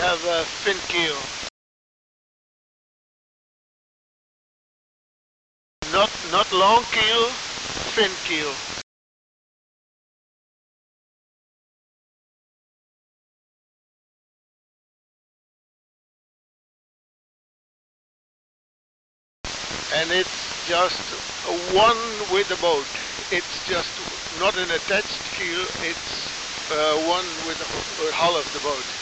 have a fin keel. Not long keel, fin keel. And it's just one with the boat. It's just not an attached keel, it's one with the hull of the boat.